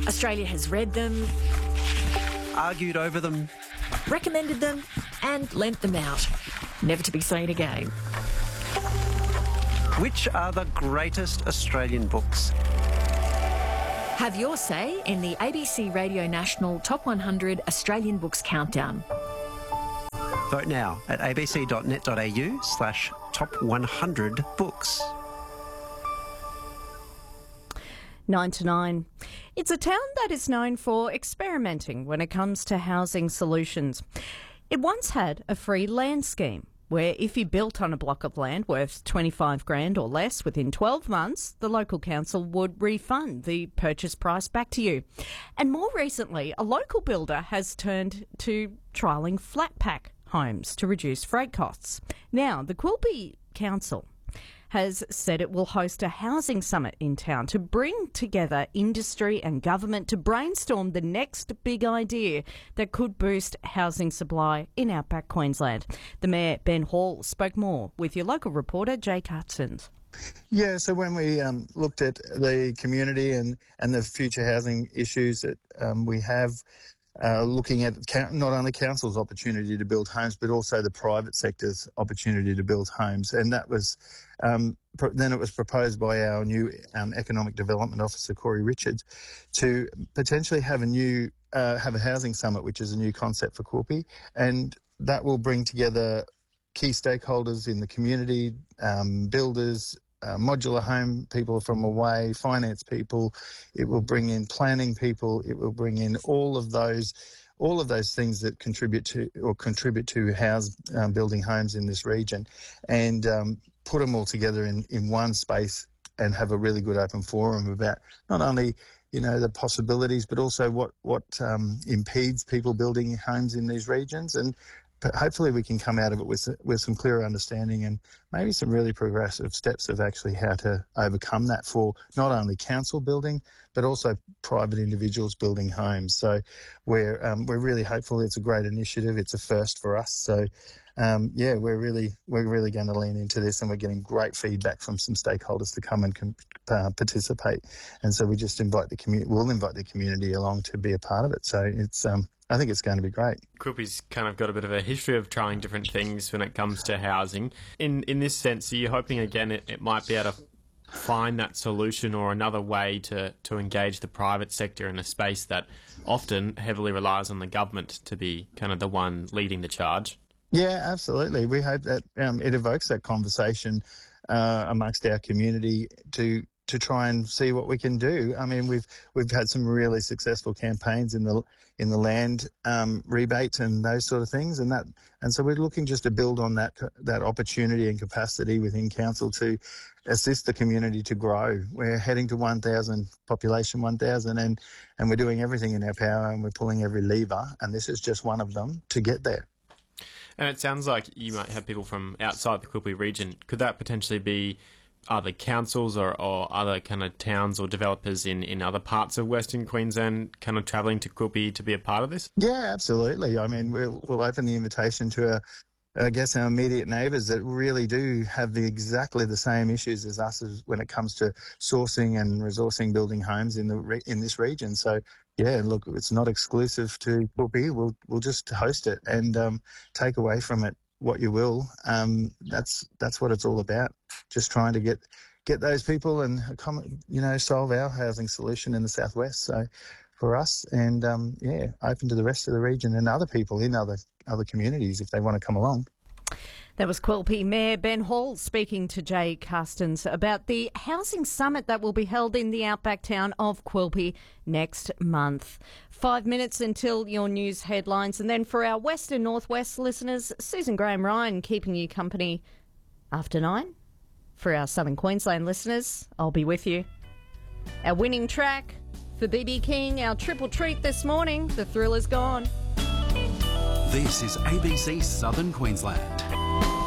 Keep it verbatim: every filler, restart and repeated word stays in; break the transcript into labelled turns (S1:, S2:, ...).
S1: Australia has read them,
S2: argued over them,
S1: recommended them and lent them out, never to be seen again.
S2: Which are the greatest Australian books?
S1: Have your say in the A B C Radio National Top one hundred Australian Books Countdown.
S2: Vote now at abc.net.au slash top 100 books.
S3: Nine to nine. It's a town that is known for experimenting when it comes to housing solutions. It once had a free land scheme where if you built on a block of land worth twenty-five grand or less within twelve months, the local council would refund the purchase price back to you. And more recently, a local builder has turned to trialling flat pack homes to reduce freight costs. Now, the Quilpie Council has said it will host a housing summit in town to bring together industry and government to brainstorm the next big idea that could boost housing supply in outback Queensland. The Mayor, Ben Hall, spoke more with your local reporter, Jake Hutchins.
S4: Yeah, so when we um, looked at the community and, and the future housing issues that um, we have, Uh, looking at not only council's opportunity to build homes, but also the private sector's opportunity to build homes. And that was, um, pro- then it was proposed by our new um, Economic Development Officer, Corey Richards, to potentially have a new, uh, have a housing summit, which is a new concept for Quilpie. And that will bring together key stakeholders in the community, um, builders, Uh, modular home people from away, finance people. It will bring in planning people. It will bring in all of those, all of those things that contribute to or contribute to house um, building homes in this region, and um, put them all together in, in one space and have a really good open forum about not only you know the possibilities, but also what what um, impedes people building homes in these regions. And But hopefully we can come out of it with with some clearer understanding and maybe some really progressive steps of actually how to overcome that for not only council building, but also private individuals building homes. So we're um, we're really hopeful. It's a great initiative. It's a first for us. So um, yeah, we're really we're really going to lean into this, and we're getting great feedback from some stakeholders to come and com- uh, participate. And so we just invite the community. We'll invite the community along to be a part of it. So it's um. I think it's going to be great.
S5: Quilpie's kind of got a bit of a history of trying different things when it comes to housing. In in this sense, are you hoping, again, it, it might be able to find that solution or another way to, to engage the private sector in a space that often heavily relies on the government to be kind of the one leading the charge?
S4: Yeah, absolutely. We hope that um, it evokes that conversation uh, amongst our community to to try and see what we can do. I mean, we've we've had some really successful campaigns in the in the land um, rebates and those sort of things, and that and so we're looking just to build on that that opportunity and capacity within council to assist the community to grow. We're heading to one thousand, population one thousand, and and we're doing everything in our power, and we're pulling every lever, and this is just one of them to get there.
S5: And it sounds like you might have people from outside the Quilpie region. Could that potentially be other councils or, or other kind of towns or developers in, in other parts of Western Queensland kind of travelling to Quilpie to be a part of this?
S4: Yeah, absolutely. I mean, we'll, we'll open the invitation to, our, I guess, our immediate neighbours that really do have the exactly the same issues as us as when it comes to sourcing and resourcing building homes in the re- in this region. So, yeah, look, it's not exclusive to Quilpie. We'll, we'll just host it and um, take away from it what you will. Um, that's that's what it's all about. Just trying to get get those people and you know solve our housing solution in the southwest. So for us, and um, yeah, open to the rest of the region and other people in other other communities if they want to come along.
S3: That was Quilpie Mayor Ben Hall speaking to Jay Carstens about the housing summit that will be held in the outback town of Quilpie next month. Five minutes until your news headlines, and then for our west and northwest listeners, Susan Graham Ryan keeping you company after nine. For our southern Queensland listeners, I'll be with you. Our winning track for B B King, our triple treat this morning, The Thrill Is Gone.
S6: This is A B C Southern Queensland.